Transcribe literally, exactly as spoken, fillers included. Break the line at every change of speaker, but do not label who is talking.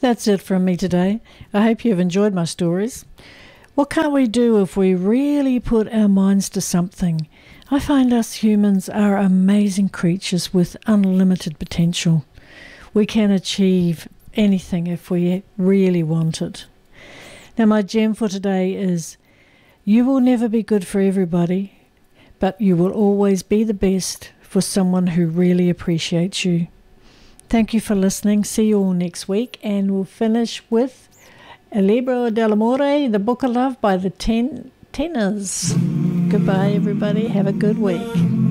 That's it from me today. I hope you've enjoyed my stories. What can't we do if we really put our minds to something? I find us humans are amazing creatures with unlimited potential. We can achieve anything if we really want it. Now, my gem for today is, you will never be good for everybody, but you will always be the best for someone who really appreciates you. Thank you for listening. See you all next week, and we'll finish with El Libro dell'Amore, The Book of Love by the Ten Tenors. Goodbye, everybody. Have a good week.